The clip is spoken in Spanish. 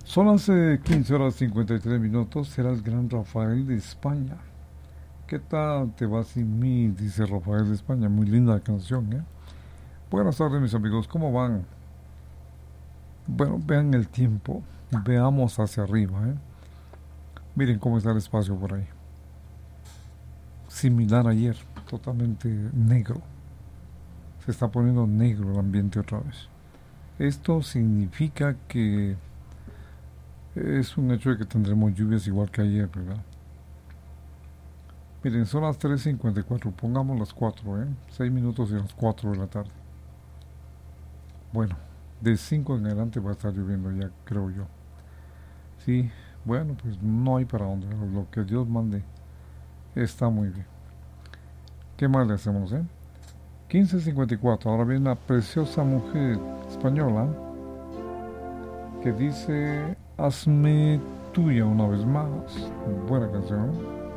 Son las 15 horas 53 minutos. Será el gran Rafael de España. ¿Qué tal te va sin mí? Dice Rafael de España. Muy linda canción, ¿eh? Buenas tardes, mis amigos. ¿Cómo van? Bueno, vean el tiempo. Veamos hacia arriba, ¿eh? Miren cómo está el espacio por ahí. Similar a ayer. Totalmente negro. Se está poniendo negro el ambiente otra vez. Esto significa que es un hecho de que tendremos lluvias igual que ayer, ¿verdad? Miren, son las 3:54, pongamos las 4, ¿eh? 6 minutos y las 4 de la tarde. Bueno, de 5 en adelante va a estar lloviendo ya, creo yo. Sí, bueno, pues no hay para dónde. Lo que Dios mande está muy bien. ¿Qué más le hacemos, eh? 15:54, ahora viene una preciosa mujer española que dice: hazme tuya una vez más. Buena canción, ¿eh?